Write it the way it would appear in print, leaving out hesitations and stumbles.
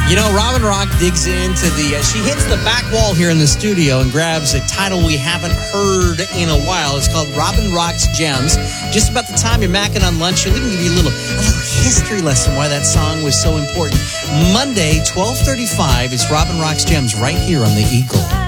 You know, Robin Rock digs into she hits the back wall here in the studio and grabs a title we haven't heard in a while. It's called Robin Rock's Gems. Just about the time you're macking on lunch, we can give you a little history lesson why that song was so important. Monday, 12:35, it's Robin Rock's Gems right here on the Eagle.